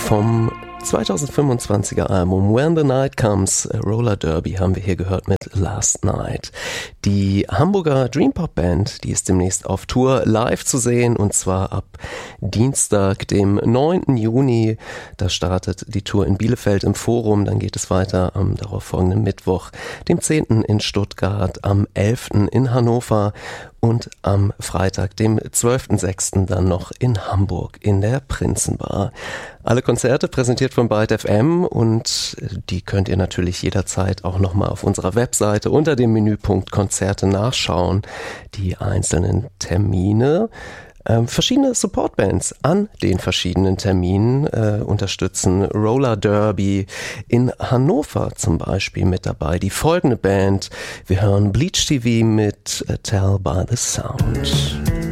Vom 2025er Album When the Night Comes, Roller Derby, haben wir hier gehört mit Last Night. Die Hamburger Dreampop Band, die ist demnächst auf Tour live zu sehen, und zwar ab Dienstag, dem 9. Juni. Da startet die Tour in Bielefeld im Forum, dann geht es weiter am darauffolgenden Mittwoch, dem 10. in Stuttgart, am 11. in Hannover und am Freitag, dem 12.06. dann noch in Hamburg in der Prinzenbar. Alle Konzerte präsentiert von Byte FM, und die könnt ihr natürlich jederzeit auch nochmal auf unserer Webseite unter dem Menüpunkt Konzerte nachschauen. Die einzelnen Termine. Verschiedene Supportbands an den verschiedenen Terminen unterstützen. Roller Derby in Hannover zum Beispiel mit dabei. Die folgende Band, wir hören Bleach TV mit Tell by the Sound.